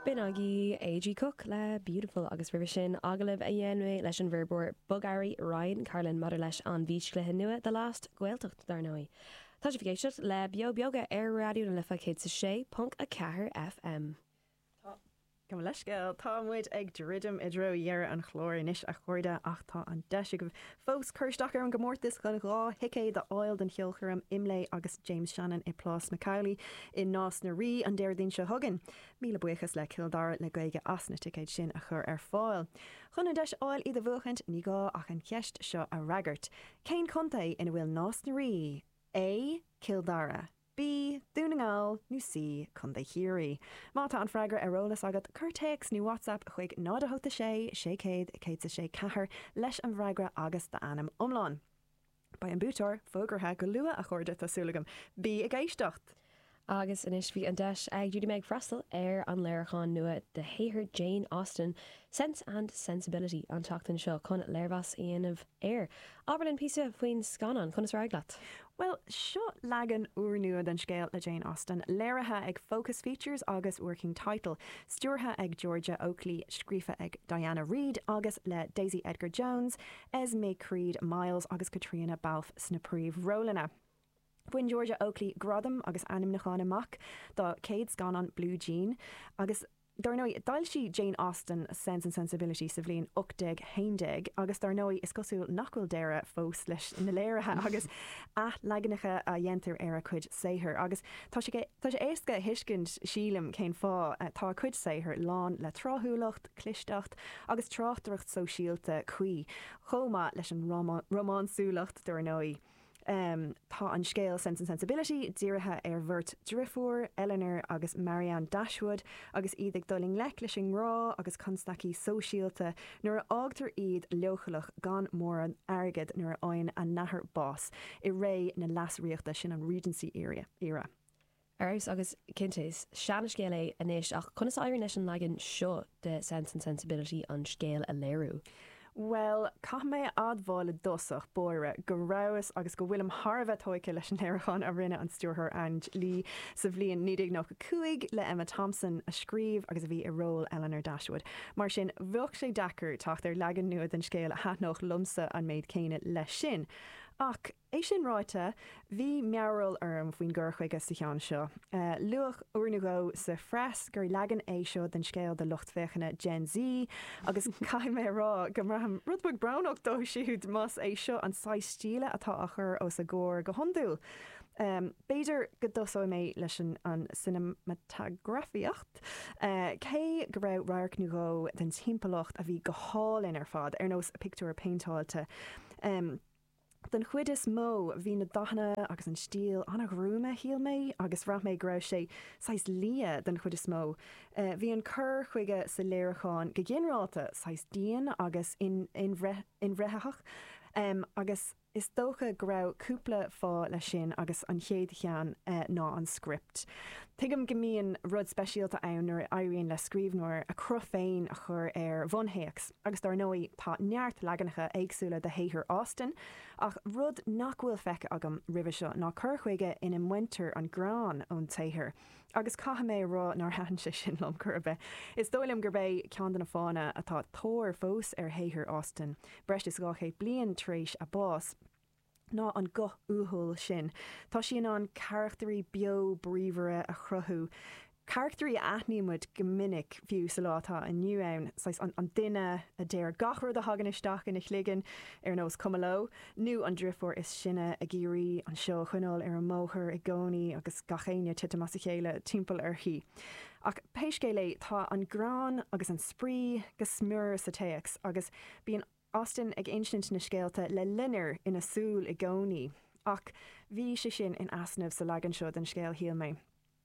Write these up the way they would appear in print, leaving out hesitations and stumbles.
Bin agé AG Cook le beautiful agus river sin agalibh a dhéanú leis an bhirbor Bugairí Ryan Carlin Mother leis an bhís le nua the last Gaeltacht dar nói. Tá sé bhgéisiart le bioga ar radioú na lifa cé sa sé punk a cethir FM. Go leis gael, tá muid ag dridum I dro dhear an chlór inis a chuirde ach tá an deise go fós chuirsteach ar an gomórtas chun gá hicé de oil den cheolchuram Imlay agus James Shannon I plás Macaulay in nás na rí an déir dín se thugan. Míle buchas le Kildare le gaige asna ticéid sin a chur ar fáil. Chun an deis oil iad a bhuachant ní gá ach an ceist seo a ragart. Céin conta ina bhfuil nás na rí. A. Kildare. B. Dúnagáil nó C. chun de hirí. Má tá an freigar arolalas agat curtex ní WhatsApp chuig nád a hota sé céad sa sé cethir leis an freigra agus de anam omláin. Ba an bútar fógartha go lua a chuirde tásúlagam. B a géistecht. Agus inis bhí an deis ag Judy Meg Frastal ar an léirechán nua de héithir Jane Austen Sense and Sensibility an teachtain seo chun léirhas aanamh air. Aberlin písa faoin scanan chun is reaglaat. Well, seo legan uair nua den scéal le Jane Austen, léirethe ag focus features agus working title, stúrtha ag Georgia Oakley, scrífa ag Diana Reid agus le Daisy Edgar Jones, Esme Creed Miles agus Katrina Balfe sna príomh Rolana. Buin Georgia Oakley gradam agus anim na chána amach dá céad scanan Blue Jean agus dar nói dail si Jane Austen Sense and Sensibility sa bhliain 80 agus dar nói is cosúil nachhfuil deire fós leis na léirethe agus a legannacha a dhéantar ar a chuid saothar agus tá sé éasca hiiscint sílam cén fá tá chuid saothar lán le tráthúlacht, clisteacht agus tráchtdrocht sosiálta chuí chomá leis an románsúlacht dar nói. Tá an scéal Sense and Sensibility díirithe ar bhirt Drifúr, Eleanor agus Marianne Dashwood agus iad ag doling leiclising rá agus constací sosiálta nuair ágtar iad leochalach gan mór an airgid nuair áin a nathair bás I ré na lasríochta sin an Regency era. Arus agus cintéis, seanna scéal é inis ach chunas airenis an legan seo de Sense and Sensibility an scéal a léirú. Well, cá mé adháile dosach bóire go raibhas agus go bhfuilm Harbheith tóice leis an éireachán a rinne an stúrthar Ange Lee sa bhliain 1995 le Emma Thompson a scríb agus a bhí I ról Eleanor Dashwood. Mar sin bhuach sé dachar tacht ar legan nua den scéal a hatnach lumsa an méid céine leis sin. Ach, é sin ráite, bhí mearil orm faoin ggurchuige sa chean seo. Luach uairnagó sa freis gur legan é seo den scéal de luchtfechanna Gen Z, agus cai mé rá go martham rudbug brownach dó siúd mas é seo an 6 stíle atá a chur ó sa ggóir go hondúil. Beidir go dosó mé leis an cinematografíocht. Cé go raibh raircnúgó den timpalacht a bhí go hálinn ar fad ar nós a picú paintáilte. Den chuid is mó hí na dachna agus an stíl anna grúma híal mé agus rath mé grá sé 6 lia den chuid is mó. Bhí an chur chuige sa léireachán go ginráta 6 díon agus in bhreithach agus is dócha go raibh cúpla fá le sin agus an chéad chean ná an script. Tuigim go mbíonn rud speisialta ann nuair éiríonn le scríbhneoir a cruth féin a chur ar Von Hicks agus dar nói tá neart legannacha éagsúla de héithir Austen ach rud nachhfuil feice agam ribh seo ná chur chuige in an winter an grán ón taithir. Agus catha mé rá nar hean sé sin lom curbe. Is dólim gur bé cean na fána atá tóir fós ar héithir Austen. Breist is gá chéad blian tréis a bás. Ná an go úthúil sin. Tá sin an charachtarí bio bríomhare a chruthú. Charachtarí aithnímuid go minic fiú sa látá a nniu ann, an duine a déir gachar de hagan isteach in chligan ar nós cumaló. Nu an Drifúr is sinne a géirí an seo chuinál ar an móthir I gcónaí agus gachéine tiitemas a chéile timpeall ar hí. Ach péiscéile tá an grán agus an sprí go smúr sa téacs agus bíon Austen ag instant na scéalta le linner ina súl I gcónaí. Ach bhí sé sin in asnamh sa legan seo den scéal híal mé.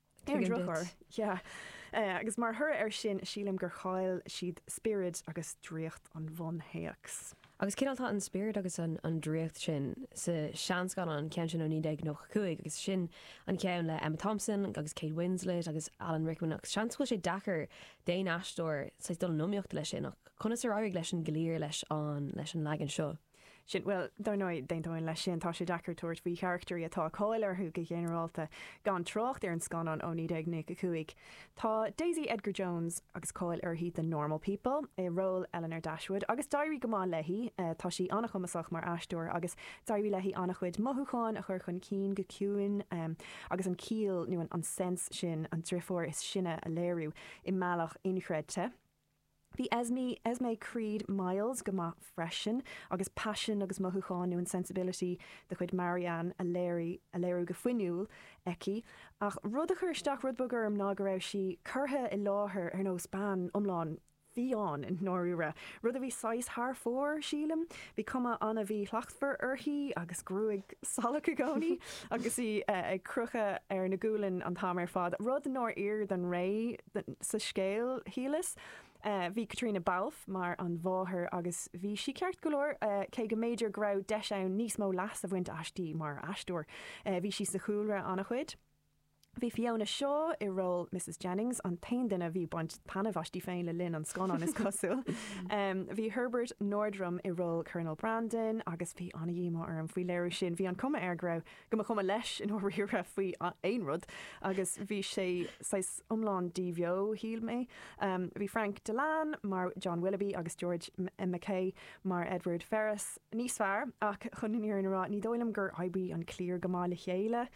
Agus mar thura ar sin sílam gur cháil siad spirit agus dríocht an Von Hicks. Agus cináltá an spirit agus an dríocht sin sa seanscan an cean sin ó 1995 agus sin an ceann le Emma Thompson agus Kate Winslet agus Alan Rickman agus seansfuil sé dachar déon astóir sa dul nóíocht leis sin ach chunas ar áigh leis an glír leis an legan seo. Sin well darnoid daintáin lei sin tá sé dechar tuairt bhí characterí atá cáilir thu go generalta gan trocht ar an scanan ó ní ag nic a cuaig. Tá Daisy Edgar Jones agus cáil ar hí the Normal People I rol Eleanor Dashwood agus dairí go má lehí tá sí annach chumasach mar asúir agus dairí lehí annachhuid mothúáin a chur chun cín go ciúin agus an cíal nu an sens sin an drifor is sinne a léirú I meach inchreidte. Bhí Esme Creed Miles go má freisin agus passion agus mothúáin nu an sensibility de chuid Marianne a léirú go foiiniúil eici ach rud a chuirteach rud bugur ná go raibh si curtha I láthair ar nó Spáin omláin Bhíán in nóúra. Rud a bhí 6 thar fór sílam, bhí cuma anna bhí hlachtfar orthaí agus grúig sala go gcónaí agus í ag crucha ar na gúlann an tam ar fad. Rud an nóir ir den ré sa scéal hílas. Bhí Katrina Balfe mar an bmháthair agus bhí si ceart go leor cé go méidir grabh deis ann níos mó las a bhaint astí mar astúir. Bhí si sa chúlra annach chuid. Bhí Fiona Shaw I rol Mrs Jennings an tain duine bhí buint tanmhaistí féin le linn an scanan is cosúil. Bhí Herbert Nordrum I rol Colonel Brandon agus bhí anna dhíime ar an faoi léir sin bhí an cuma ar grabh go chuma leis in óíre faoi aon rud agus bhí sé umláin díbheo híl mé. Bhí Frank Delan mar John Willoughby agus George Mackay mar Edward Ferris níos fearr ach chuníar an rá ní dóilm gur aibí an clír go mála chéile.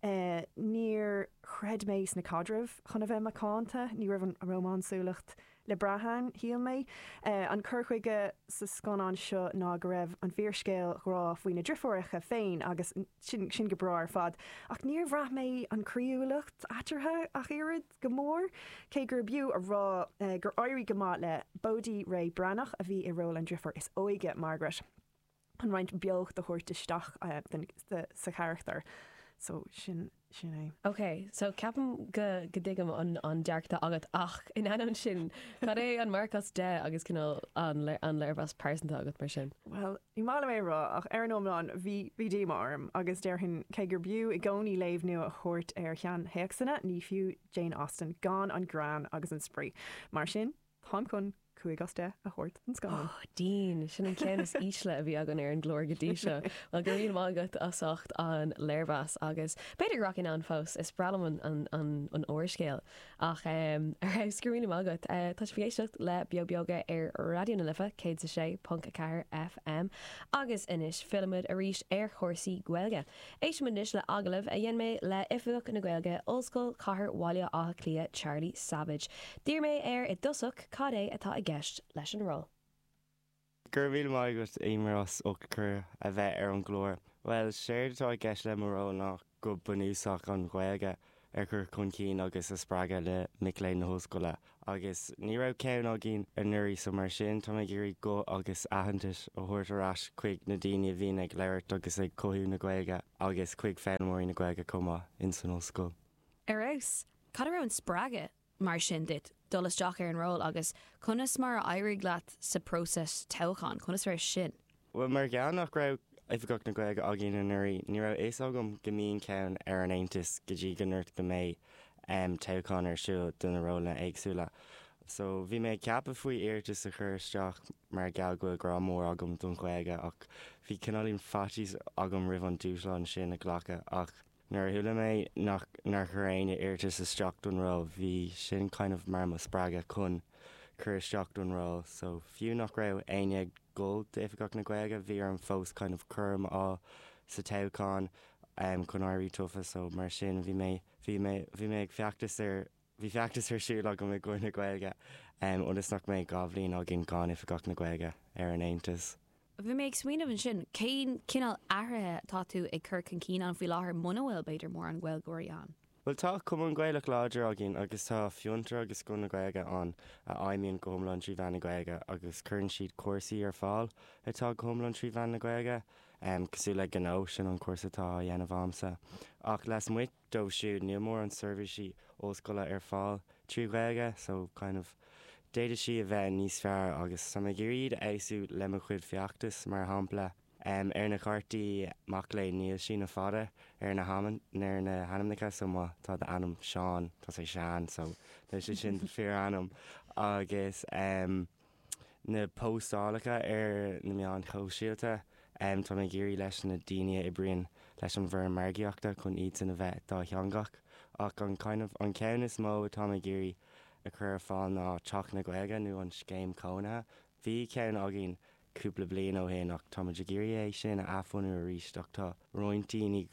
Níor chred mééis na cadrah chuna bheith macánta, ní rah an románsúlacht le brahan híal mé. An curchuige sa scanán seo ná go raibh an bhírscéil rá faoin na drifoiricha féin agus sin go brair fad. Ach níor bhreath mé an críúlacht atarthe ach irid go mór, cé gur biú a rá gur airí go má le Bodie Ray Branach a bhí I ról an drifor is óige Margaret. An roiint beoch de chuirteisteach sa charachtar. So sin é. Ok, so ceapam go digam an dearchta agat ach in anam sin cad é an marcas de agus cinál an leirbhas persanta agat mar sin. Well, í mála mé rá ach ar nómláin bhí démarm agus deirhin cé gur biú I gcónaí léimh nu a chóirt ar chean héachsanna ní fiú Jane Austen gan an gran agus an sprí. Mar sin, tám chun cuaig de a chóirt an scanan. Dín sin an ceannas ísle a bhí agan ar an glóir go dtí seo. Well guríon mágat a socht an léirbhas agus beidir rockin an fós is bralam an óirscéal ach ar scuúine mágat tá fiéisiocht le beoga ar radio na lifa cé sé .4 FM agus inis filmid a ríis ar chósaí Gaeilge. Éis mu níos le agalah a dhéon mé le ifúach na Gaeilge Ollscoil Cathair Bhaile á Clia Charlie Savage. Dír mé ar I dosach cad é atá I gceist leis an rá. Gur bhíl maigat éimras ó chur a bheith ar an glóir. Well, séirtá I gceist le marró nach go bunúsach an Gaeilge ar chur chun cín agus a sppraga le Mic-Léinn na hOllscoile. Agus ní raibh ceann á gin ar nuirí sa mar sin tá mé gurí go agus ahantais ó thuirtarás chuig na daine a bhíon ag leirt agus ag cothú na Gaeilge agus chuig féinmóí na Gaeilge comá in san hOllscoil. Arás, cad ar an sppraga mar sin dit dolas deach ar an ról agus chunas mar éirí leat sa próses teáin chunas ar sin. Well, mar gan nach raibh ifigach na Gaeilge a gin an nuirí ní raibh éasagam go míon ceann ar an Aontas go dtí go nuirt go mé teáin ar siú duna róla agsúla. So bhí mé ceappa faoi airtas a chur isteach mar geall go gur mór agam don Gaeilge ach bhí cinálín fatís agam rih an dúsláin sin na ghlacha ach nuair thula mé nach churéine airtas isteach don rá bhí sin kind of mar mo sppraga chun chur isteach don rá. So fiú nach raibh aine gold de ifigach na Gaeilge bhí ar an fós kind of chum á sa teáin chun airí tufa so mar sin bhí mé ag feachtas ar siú le go mé goin na Gaeilge únas nach mé gabhlíonn á gin gáin ifigach na Gaeilge ar an Aontas. Bhí mé ag smaoineh an sin cén cinál airthe tá tú ag chur chun cín an bhí láthair mhfuil beidir mór an ghfuilgóirí an. Well tá cum an Gaeilge láidir a gin agus tá fiúntar agus go na Gaeilge an a aimíonn go thomláin trí bhean na Gaeilge agus chuann siad cuasaí ar fáil atá go thomláin trí bhean na Gaeilge cosú le gó sin an cuasatá a dhéanamh amsa. Ach les muid dóibh siúd níl mór an servicí óscoile ar fáil trí Gaeilge so kind of déidir si a bheith níos fearr agus sa mé guríad éasú le mo chuid feachtas mar hampla ar na cartaí Mac-Léinn níl sin na fada ar na hanamnacha so má tá de anam Seán tá sé Seán so tá sé sin fear anam agus na postálacha ar na meán chóisialta Tá mé géirí leis na daine ibrion leis an bhar margaíochta chun iad san a bheith dá theangach ach an ceann is mó tá mé géirí a chur fáil ná teach na gaeilge nó an scéim cónathe. Bhí ceann agin cúpla bliain ó hain ach tá muidir géirí é sin a afanú a ríist ach tá rointíí ní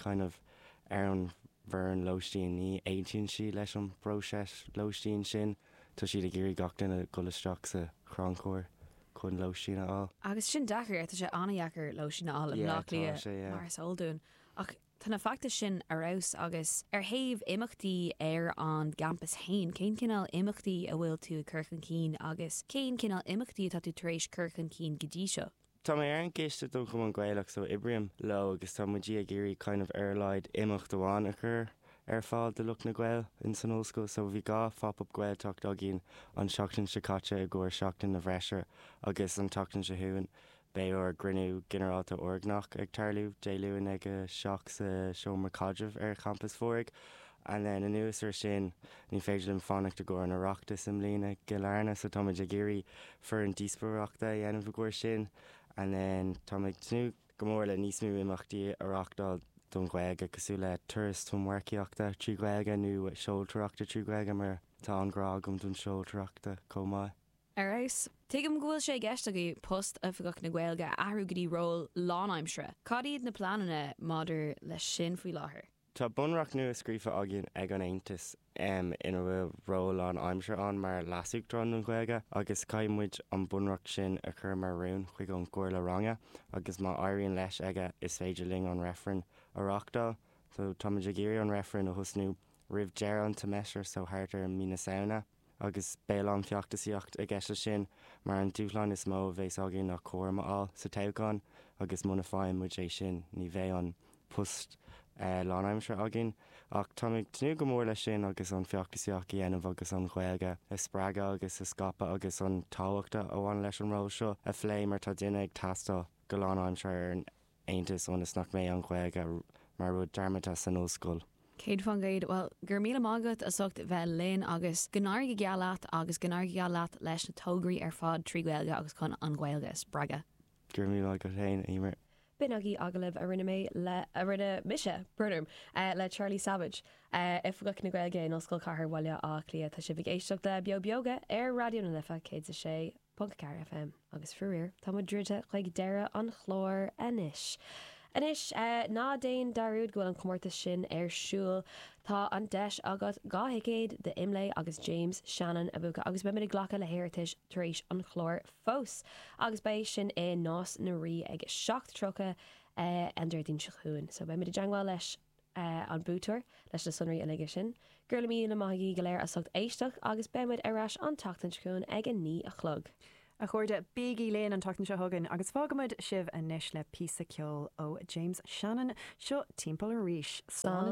ar an bhar an lóistín ní éitíonn si leis an próses lóistín sin tá siad a géirí gachtain a golasteach sa chráncóir chun lóistín á. Agus sin dachar tá sé annaheachar lóistín á nach lia mar solún ach tána facta sin arás agus ar thaobh imachtaí ar an campus hain, cén cinál imachtaí a bhfuil tú Kirk an Cín agus cén cinál imachtaí tá tú tar éis Kirk an Cín go dtí seo. Tá mé ar an céiste dom chum an ghailleach so ibriam le agus tá muidí a géirí airlaid imacht amháin a chur ar fáil de luch na ghail in san óscoil, so bhí gá fap-up ghailteacht agin an seachtain sicáte a gcuir seachtain na bhreisir agus an teachtain se thuúin béor grinú generalta orgnach ag tarlú déilúin ag seach sa seomar cadrih ar campus fórig. And then in nuas sin ní féidir an fánacht a ggur an areachta sim lína go learna so tá muid a géirí for an díospareachta dhéanamh gcuir sin. And then tá muid tú go mór le níos mú imachtaí areachtáil don ghaeilge cosú le turas tún marciíochta trí ghaeilge nó seolteachta trí ghaeilge mar tá an grá gom don seolteachta comá. Arás, tuigim ghfuil sé gceiste go post a fagach na ghilge ahrú go dtí ról lánaimsre. Cadíad na planana madidir leis sin faoi láthair. Tá bunreacht nua scrífa agin ag an Aontas ina bhfuil ról an aimsir an mar lasúachtrán don ghaeilge agus caiimmuid an bunreacht sin a chur mar rún chuig an gcuir le ranga agus má airíonn leis aige is féidir ling an referen areachtáil, so tá muid a géirí an referen a thusnú rih dear an tameisir so háirtar an mína saona agus bélan fiachtasíocht a gceiste sin mar an dúchláin is mó bhééis agin nach cuairma á sa teagán agus muna fáim muid é sin ní bheith an post lánaimsir agin ach tá tú go mór lei sin agus an fiachtasíocht dhéanamh agus an ghaeilge is sppraga agus is scapa agus an táhaachta óháin leis an ró seo a phlé mar tá duine ag tastal go lánaimsir ar an Aontas ónas nach mé an ghaeilge mar rud dearmata san óscoil. Céad fan gaid, well, gur míle mágad a socht bheith linn agus gnáir go gealaat agus gnáir go gealaat leis na tógraí ar fád trí ghaeilge agus chun an ghaeilge is braga. Gur míle mágad hain éimear. Bin agé agalibh a rinne mé le a rinne mise brunum le Charlie Savage if gach na ghaeilge an oscail chathair bhaile á clia tá si bhíh éisteach le beoga ar radio na lifa céad a sé Puncacar FM agus fuír tá mu drúte chuig deire an chlór inis. Inis ná déon darúd gohfuil an cummórta sin ar siúil tá an deis agat gáhécéad de imlé agus James Shannon a bhuacha agus beimiid ghlacha le héritage tar éis an chlór fós agus bé sin é nás na rí ag 7 trocha an dúirdín se chuúin, so beimiid a deangáil leis an bútar leis na sunraí aige sin. Gurla mí na maigí go léir a socht éisteach agus beimiid arás an tatan chuún ag an ní a chlog. A chuirde bíí léon an tatan se thugan agus fágamid sibh a níis le písa ceol ó James Shannon seo timpeall a ríis.